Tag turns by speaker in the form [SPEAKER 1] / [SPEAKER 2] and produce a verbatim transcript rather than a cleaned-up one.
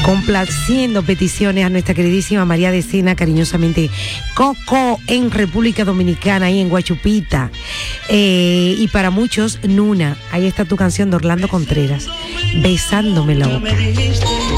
[SPEAKER 1] Complaciendo peticiones a nuestra queridísima María de Sena, cariñosamente Coco, en República Dominicana, ahí en Guachupita. Eh, y para muchos, Nuna. Ahí está tu canción de Orlando Contreras, Besándome la boca.